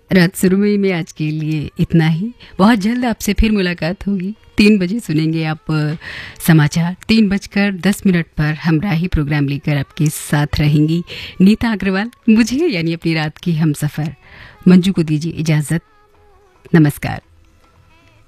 रात सुरमई में आज के लिए इतना ही। बहुत जल्द आपसे फिर मुलाकात होगी। 3 बजे सुनेंगे आप समाचार। 3:10 पर हमराही प्रोग्राम लेकर आपके साथ रहेंगी नीता अग्रवाल। मुझे यानी अपनी रात की हमसफ़र मंजू को दीजिए इजाज़त। नमस्कार।